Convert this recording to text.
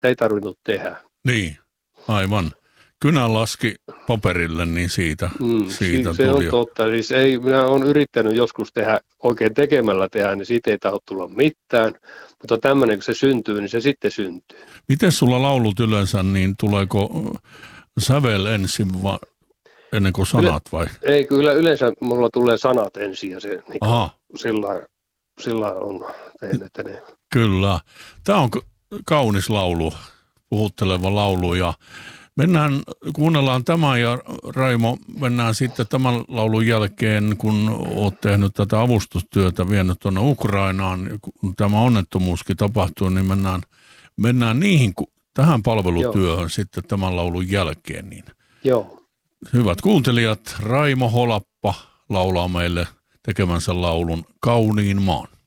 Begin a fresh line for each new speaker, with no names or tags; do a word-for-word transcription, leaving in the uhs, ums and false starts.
ei tarvinnut tehdä.
Niin, aivan. Kynä laski paperille, niin siitä,
Mm,
siitä
se
tuli
on totta. Siis ei, minä olen yrittänyt joskus tehdä, oikein tekemällä tehdä, niin siitä ei tahdo tulla mitään. Mutta tämmöinen, kun se syntyy, niin se sitten syntyy.
Miten sulla laulut yleensä, niin tuleeko sävel ensin va- ennen kuin sanat vai?
Ei, kyllä yleensä mulla tulee sanat ensin ja se niin
Aha.
sillä, sillä on tehnyt ne.
Kyllä. Tämä on kaunis laulu, puhutteleva laulu ja mennään, kuunnellaan tämä ja Raimo, mennään sitten tämän laulun jälkeen, kun olet tehnyt tätä avustustyötä, vienyt tuonne Ukrainaan, kun tämä onnettomuuskin tapahtui, niin mennään, mennään niihin, tähän palvelutyöhön Joo. sitten tämän laulun jälkeen. Niin.
Joo.
Hyvät kuuntelijat, Raimo Holappa laulaa meille tekemänsä laulun Kauniin maan.